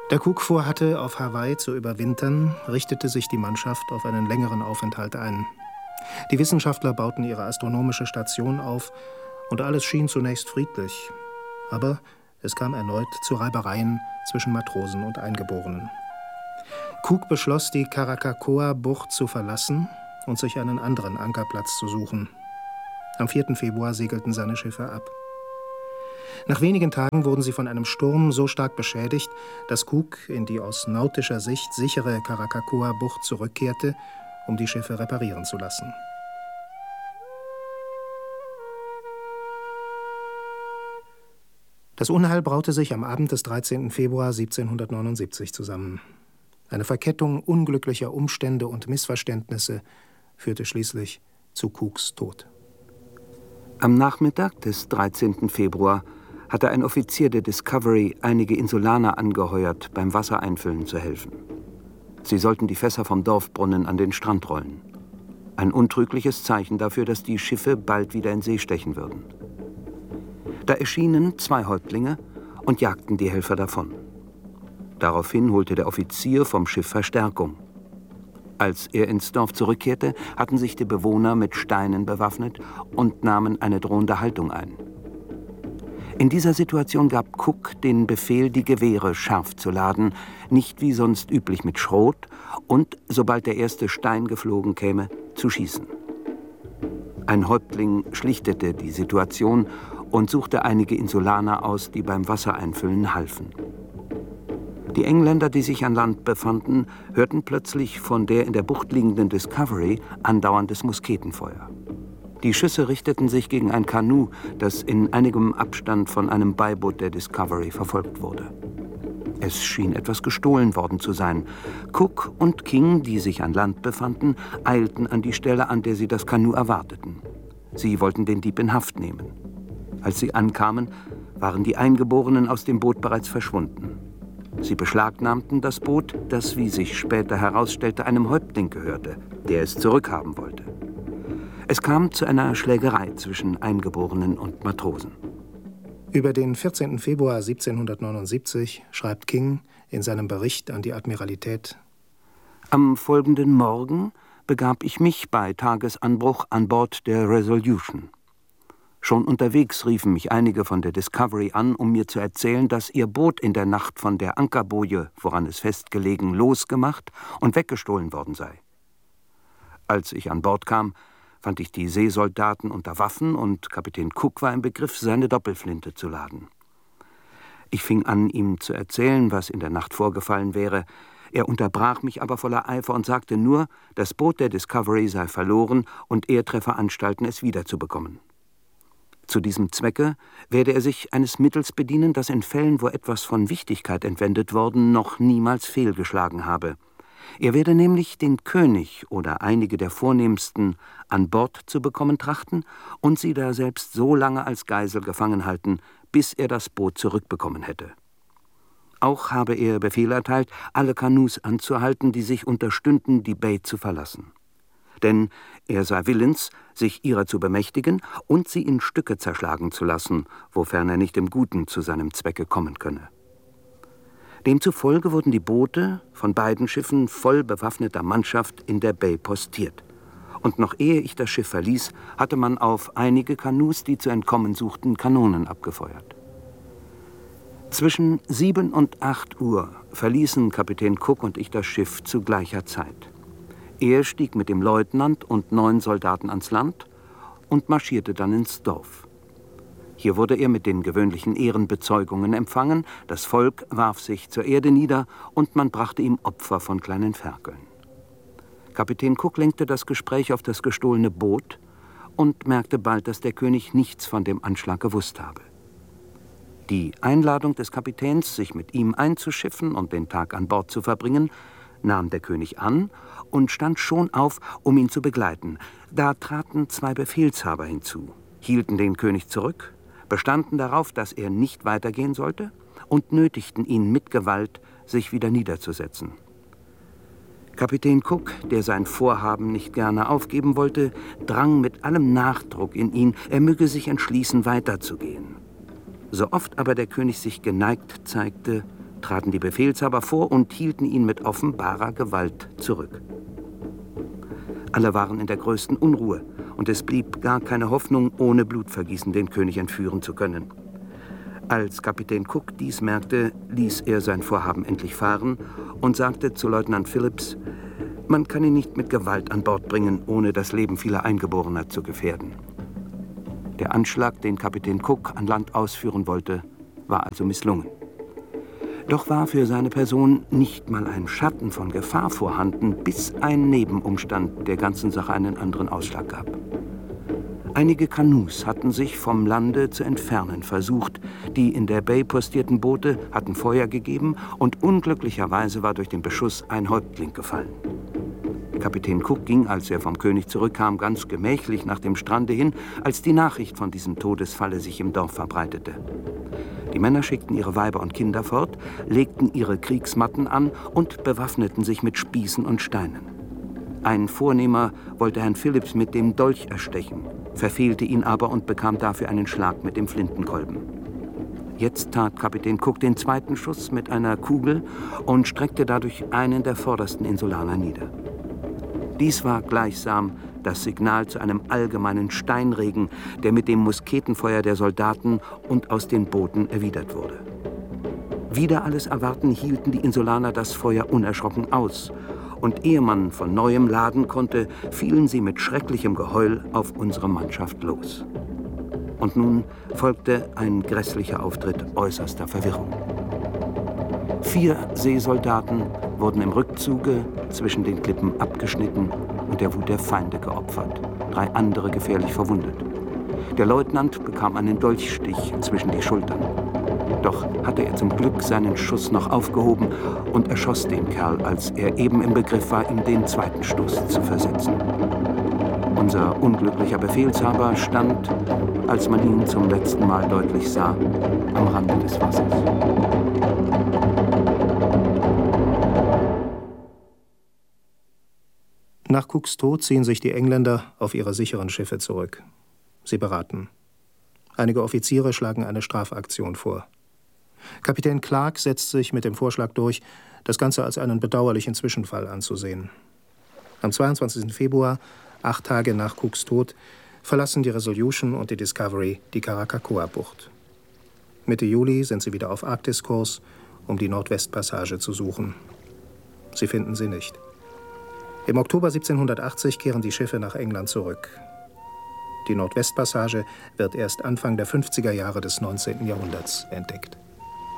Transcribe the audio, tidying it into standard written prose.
Da Cook vorhatte, auf Hawaii zu überwintern, richtete sich die Mannschaft auf einen längeren Aufenthalt ein. Die Wissenschaftler bauten ihre astronomische Station auf und alles schien zunächst friedlich. Aber es kam erneut zu Reibereien zwischen Matrosen und Eingeborenen. Cook beschloss, die Karakakoa-Bucht zu verlassen und sich einen anderen Ankerplatz zu suchen. Am 4. Februar segelten seine Schiffe ab. Nach wenigen Tagen wurden sie von einem Sturm so stark beschädigt, dass Cook in die aus nautischer Sicht sichere Karakakoa-Bucht zurückkehrte, um die Schiffe reparieren zu lassen. Das Unheil braute sich am Abend des 13. Februar 1779 zusammen. Eine Verkettung unglücklicher Umstände und Missverständnisse führte schließlich zu Cooks Tod. Am Nachmittag des 13. Februar hatte ein Offizier der Discovery einige Insulaner angeheuert, beim Wassereinfüllen zu helfen. Sie sollten die Fässer vom Dorfbrunnen an den Strand rollen. Ein untrügliches Zeichen dafür, dass die Schiffe bald wieder in See stechen würden. Da erschienen 2 Häuptlinge und jagten die Helfer davon. Daraufhin holte der Offizier vom Schiff Verstärkung. Als er ins Dorf zurückkehrte, hatten sich die Bewohner mit Steinen bewaffnet und nahmen eine drohende Haltung ein. In dieser Situation gab Cook den Befehl, die Gewehre scharf zu laden, nicht wie sonst üblich mit Schrot und, sobald der erste Stein geflogen käme, zu schießen. Ein Häuptling schlichtete die Situation und suchte einige Insulaner aus, die beim Wassereinfüllen halfen. Die Engländer, die sich an Land befanden, hörten plötzlich von der in der Bucht liegenden Discovery andauerndes Musketenfeuer. Die Schüsse richteten sich gegen ein Kanu, das in einigem Abstand von einem Beiboot der Discovery verfolgt wurde. Es schien etwas gestohlen worden zu sein. Cook und King, die sich an Land befanden, eilten an die Stelle, an der sie das Kanu erwarteten. Sie wollten den Dieb in Haft nehmen. Als sie ankamen, waren die Eingeborenen aus dem Boot bereits verschwunden. Sie beschlagnahmten das Boot, das, wie sich später herausstellte, einem Häuptling gehörte, der es zurückhaben wollte. Es kam zu einer Schlägerei zwischen Eingeborenen und Matrosen. Über den 14. Februar 1779 schreibt King in seinem Bericht an die Admiralität: Am folgenden Morgen begab ich mich bei Tagesanbruch an Bord der Resolution. Schon unterwegs riefen mich einige von der Discovery an, um mir zu erzählen, dass ihr Boot in der Nacht von der Ankerboje, woran es festgelegen, losgemacht und weggestohlen worden sei. Als ich an Bord kam, fand ich die Seesoldaten unter Waffen und Kapitän Cook war im Begriff, seine Doppelflinte zu laden. Ich fing an, ihm zu erzählen, was in der Nacht vorgefallen wäre. Er unterbrach mich aber voller Eifer und sagte nur, das Boot der Discovery sei verloren und er treffe Anstalten, es wiederzubekommen. Zu diesem Zwecke werde er sich eines Mittels bedienen, das in Fällen, wo etwas von Wichtigkeit entwendet worden, noch niemals fehlgeschlagen habe. Er werde nämlich den König oder einige der Vornehmsten an Bord zu bekommen trachten und sie daselbst so lange als Geisel gefangen halten, bis er das Boot zurückbekommen hätte. Auch habe er Befehl erteilt, alle Kanus anzuhalten, die sich unterstünden, die Bai zu verlassen. Denn er sei willens, sich ihrer zu bemächtigen und sie in Stücke zerschlagen zu lassen, wofern er nicht im Guten zu seinem Zwecke kommen könne. Demzufolge wurden die Boote von beiden Schiffen voll bewaffneter Mannschaft in der Bai postiert. Und noch ehe ich das Schiff verließ, hatte man auf einige Kanus, die zu entkommen suchten, Kanonen abgefeuert. Zwischen 7 und 8 Uhr verließen Kapitän Cook und ich das Schiff zu gleicher Zeit. Er stieg mit dem Leutnant und 9 Soldaten ans Land und marschierte dann ins Dorf. Hier wurde er mit den gewöhnlichen Ehrenbezeugungen empfangen, das Volk warf sich zur Erde nieder und man brachte ihm Opfer von kleinen Ferkeln. Kapitän Cook lenkte das Gespräch auf das gestohlene Boot und merkte bald, dass der König nichts von dem Anschlag gewusst habe. Die Einladung des Kapitäns, sich mit ihm einzuschiffen und den Tag an Bord zu verbringen, nahm der König an und stand schon auf, um ihn zu begleiten. Da traten 2 Befehlshaber hinzu, hielten den König zurück, bestanden darauf, dass er nicht weitergehen sollte und nötigten ihn mit Gewalt, sich wieder niederzusetzen. Kapitän Cook, der sein Vorhaben nicht gerne aufgeben wollte, drang mit allem Nachdruck in ihn, er möge sich entschließen, weiterzugehen. So oft aber der König sich geneigt zeigte, traten die Befehlshaber vor und hielten ihn mit offenbarer Gewalt zurück. Alle waren in der größten Unruhe, und es blieb gar keine Hoffnung, ohne Blutvergießen den König entführen zu können. Als Kapitän Cook dies merkte, ließ er sein Vorhaben endlich fahren und sagte zu Leutnant Phillips, man kann ihn nicht mit Gewalt an Bord bringen, ohne das Leben vieler Eingeborener zu gefährden. Der Anschlag, den Kapitän Cook an Land ausführen wollte, war also misslungen. Doch war für seine Person nicht mal ein Schatten von Gefahr vorhanden, bis ein Nebenumstand der ganzen Sache einen anderen Ausschlag gab. Einige Kanus hatten sich vom Lande zu entfernen versucht. Die in der Bay postierten Boote hatten Feuer gegeben und unglücklicherweise war durch den Beschuss ein Häuptling gefallen. Kapitän Cook ging, als er vom König zurückkam, ganz gemächlich nach dem Strande hin, als die Nachricht von diesem Todesfalle sich im Dorf verbreitete. Die Männer schickten ihre Weiber und Kinder fort, legten ihre Kriegsmatten an und bewaffneten sich mit Spießen und Steinen. Ein Vornehmer wollte Herrn Phillips mit dem Dolch erstechen, verfehlte ihn aber und bekam dafür einen Schlag mit dem Flintenkolben. Jetzt tat Kapitän Cook den zweiten Schuss mit einer Kugel und streckte dadurch einen der vordersten Insulaner nieder. Dies war gleichsam das Signal zu einem allgemeinen Steinregen, der mit dem Musketenfeuer der Soldaten und aus den Booten erwidert wurde. Wider alles Erwarten hielten die Insulaner das Feuer unerschrocken aus, und ehe man von neuem laden konnte, fielen sie mit schrecklichem Geheul auf unsere Mannschaft los. Und nun folgte ein grässlicher Auftritt äußerster Verwirrung. 4 Seesoldaten wurden im Rückzuge zwischen den Klippen abgeschnitten und der Wut der Feinde geopfert, 3 andere gefährlich verwundet. Der Leutnant bekam einen Dolchstich zwischen die Schultern. Doch hatte er zum Glück seinen Schuss noch aufgehoben und erschoss den Kerl, als er eben im Begriff war, ihm den zweiten Stoß zu versetzen. Unser unglücklicher Befehlshaber stand, als man ihn zum letzten Mal deutlich sah, am Rande des Wassers. Nach Cooks Tod ziehen sich die Engländer auf ihre sicheren Schiffe zurück. Sie beraten. Einige Offiziere schlagen eine Strafaktion vor. Kapitän Clark setzt sich mit dem Vorschlag durch, das Ganze als einen bedauerlichen Zwischenfall anzusehen. Am 22. Februar, 8 Tage nach Cooks Tod, verlassen die Resolution und die Discovery die Karakakoa-Bucht. Mitte Juli sind sie wieder auf Arktiskurs, um die Nordwestpassage zu suchen. Sie finden sie nicht. Im Oktober 1780 kehren die Schiffe nach England zurück. Die Nordwestpassage wird erst Anfang der 50er Jahre des 19. Jahrhunderts entdeckt.